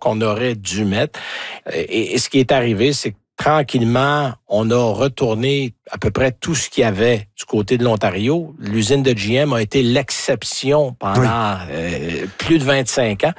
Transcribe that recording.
qu'on aurait dû mettre. Et ce qui est arrivé, c'est que tranquillement, on a retourné à peu près tout ce qu'il y avait du côté de l'Ontario. L'usine de GM a été l'exception pendant plus de 25 ans.